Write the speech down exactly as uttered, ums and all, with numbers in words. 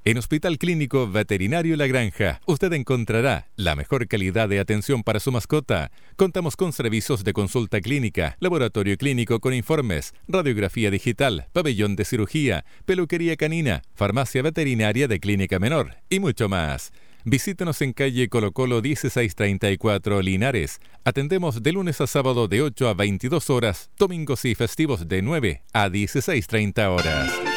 En Hospital Clínico Veterinario La Granja, usted encontrará la mejor calidad de atención para su mascota. Contamos con servicios de consulta clínica, laboratorio clínico con informes, radiografía digital, pabellón de cirugía, peluquería canina, farmacia veterinaria de clínica menor y mucho más. Visítenos en calle Colo Colo dieciséis treinta y cuatro Linares. Atendemos de lunes a sábado de ocho a veintidós horas, domingos y festivos de nueve a dieciséis treinta horas.